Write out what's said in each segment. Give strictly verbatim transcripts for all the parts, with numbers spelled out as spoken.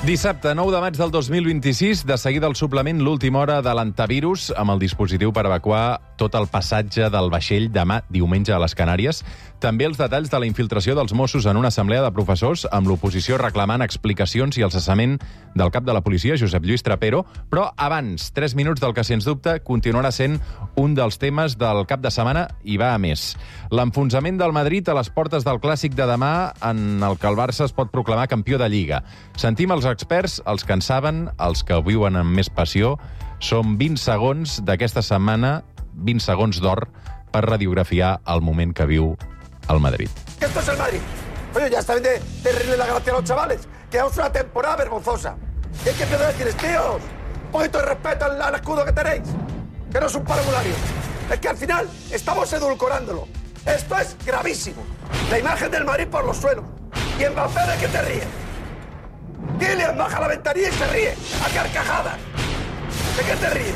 Dissabte, nou de maig del dos mil vint-i-sis, de seguida al suplement l'última hora de l'antivirus amb el dispositiu per evacuar tot el passatge del vaixell demà diumenge a les Canàries. També els detalls de la infiltració dels Mossos en una assemblea de professors amb l'oposició reclamant explicacions i el cessament del cap de la policia, Josep Lluís Trapero. Però abans, tres minuts del que, sens dubte, continuarà sent un dels temes del cap de setmana i va a més. L'enfonsament del Madrid a les portes del Clàssic de demà en el que el Barça es pot proclamar campió de Lliga. Sentim els experts, els que en saben, els que ho viuen amb més passió. Són vint segons d'aquesta setmana, vint segons d'or, per radiografiar el moment que viu el Madrid. Esto es el Madrid. Oye, ya está bien de, de rendirle la gracia a los chavales. Que es una temporada vergonzosa. Y hay que empezar a decirles, tíos, un poquito de respeto al, al escudo que tenéis. Que no es un parvulario. Es que al final estamos edulcorándolo. Esto es gravísimo. La imagen del Madrid por los suelos. Y Mbappé, ¿de qué te ríes? Kylian baja la ventanilla y se ríe. A carcajadas. ¿De qué te ríes?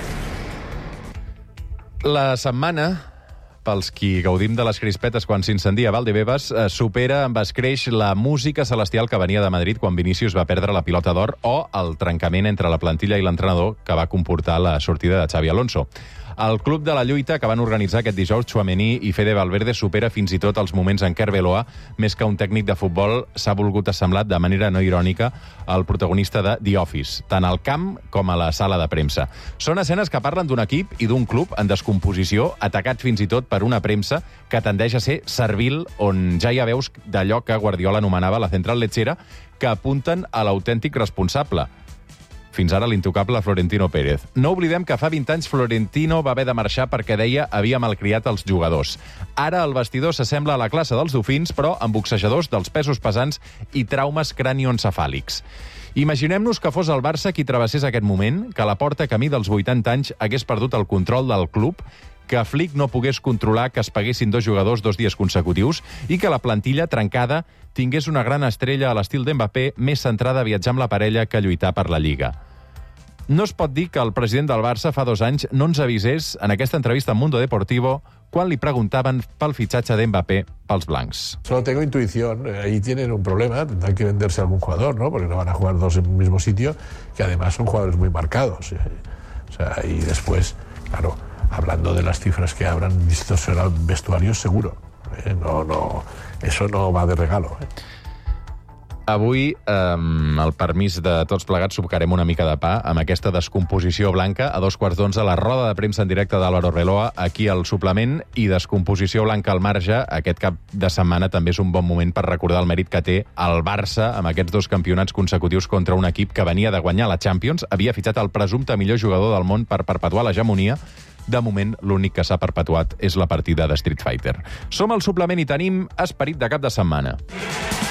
La setmana, pels qui gaudim de les crispetes quan s'incendia Valdebebas, eh, supera amb escreix la música celestial que venia de Madrid quan Vinícius va perdre la pilota d'or o el trencament entre la plantilla i l'entrenador que va comportar la sortida de Xavi Alonso. El Club de la Lluita, que van organitzar aquest dijous Tchouaméni i Fede Valverde, supera fins i tot els moments en què Arbeloa, més que un tècnic de futbol, s'ha volgut assemblar de manera no irònica al protagonista de The Office, tant al camp com a la sala de premsa. Són escenes que parlen d'un equip i d'un club en descomposició, atacat fins i tot per una premsa que tendeix a ser servil, on ja hi ha veus d'allò que Guardiola anomenava la central lechera, que apunten a l'autèntic responsable. Fins ara l'intocable Florentino Pérez. No oblidem que fa vint anys Florentino va haver de marxar perquè deia havia malcriat els jugadors. Ara el vestidor s'assembla a la classe dels dofins, però amb boxejadors dels pesos pesants i traumes cranioencefàlics. Imaginem-nos que fos el Barça qui travessés aquest moment, que la Porta, camí dels vuitanta anys, hagués perdut el control del club, que Flick no pogués controlar que es paguessin dos jugadors dos dies consecutius i que la plantilla, trencada, tingués una gran estrella a l'estil d'Mbappé més centrada a viatjar amb la parella que a lluitar per la Lliga. No es pot dir que el president del Barça fa dos anys no ens avisés en aquesta entrevista amb Mundo Deportivo quan li preguntaven pel fitxatge d'Mbappé pels blancs. Solo tengo intuición. Ahí tienen un problema. Tendrán que venderse algún jugador, ¿no? Porque no van a jugar dos en un mismo sitio, que además son jugadores muy marcados. O sea, y después, claro, hablando de las cifras que habrán distorsionado vestuarios, seguro. Eh, no, no, eso no va de regalo. Eh. Avui, amb el permís de tots plegats, sucarem una mica de pa amb aquesta descomposició blanca. A dos quarts d'onze, la roda de premsa en directe d'Álvaro Arbeloa, aquí al suplement, i descomposició blanca al marge. Aquest cap de setmana també és un bon moment per recordar el mèrit que té el Barça amb aquests dos campionats consecutius contra un equip que venia de guanyar la Champions, havia fitxat el presumpte millor jugador del món per perpetuar l'hegemonia. De moment, l'únic que s'ha perpetuat és la partida de Street Fighter. Som al suplement i tenim esperit de cap de setmana.